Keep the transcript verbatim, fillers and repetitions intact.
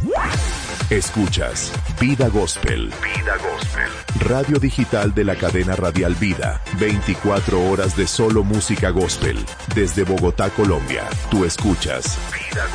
Escuchas Vida Gospel. Vida Gospel. Radio digital de la cadena radial Vida. veinticuatro horas de solo música gospel. Desde Bogotá, Colombia. Tú escuchas Vida